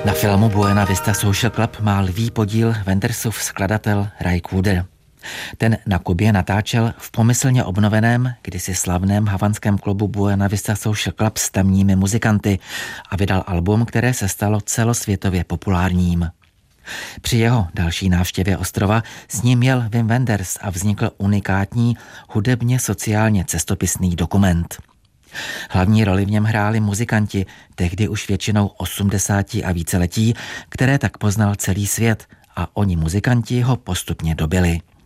Na filmu Buena Vista Social Club má lví podíl Wendersův skladatel Ray Cooder. Ten na Kubě natáčel v pomyslně obnoveném, kdysi slavném havanském klubu Buena Vista Social Club s tamními muzikanty a vydal album, které se stalo celosvětově populárním. Při jeho další návštěvě ostrova s ním jel Wim Wenders a vznikl unikátní, hudebně sociálně cestopisný dokument. Hlavní roli v něm hráli muzikanti, tehdy už většinou 80 a víceletí, které tak poznal celý svět a oni muzikanti ho postupně dobili.